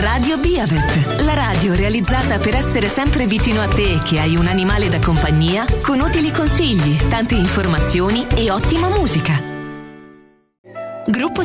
Radio Biavet, la radio realizzata per essere sempre vicino a te che hai un animale da compagnia, con utili consigli, tante informazioni e ottima musica. Gruppo